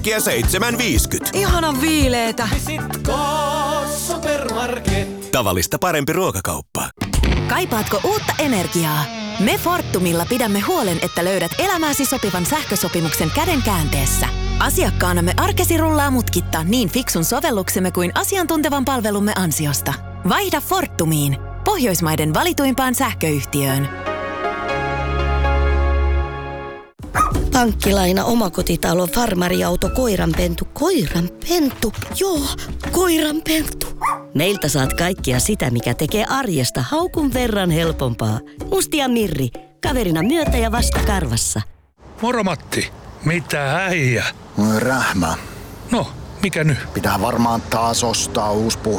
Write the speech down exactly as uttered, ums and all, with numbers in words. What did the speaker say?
äkkiä seitsemän viisikymmentä. Ihanan viileetä. Visitko Supermarket? Tavallista parempi ruokakauppa. Kaipaatko uutta energiaa? Me Fortumilla pidämme huolen, että löydät elämääsi sopivan sähkösopimuksen käden käänteessä. Asiakkaanamme arkesi rullaa mutkitta niin fiksun sovelluksemme kuin asiantuntevan palvelumme ansiosta. Vaihda Fortumiin, Pohjoismaiden valituimpaan sähköyhtiöön. Pankkilaina, omakotitalo, farmariauto, koiranpentu. Koiranpentu? Joo, koiranpentu. Meiltä saat kaikkea sitä, mikä tekee arjesta haukun verran helpompaa. Mustia Mirri, kaverina myötä ja vastakarvassa. Moro Matti, mitä äijä? Rähmä. No, mikä nyt? Pitää varmaan taas ostaa uusi puhelin.